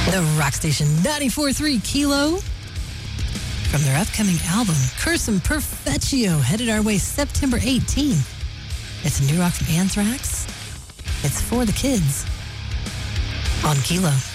The rock station 94.3 Kilo. From their upcoming album, Cursum Perfectio, headed our way September 18th. It's new rock from Anthrax. It's for the kids. On Kilo.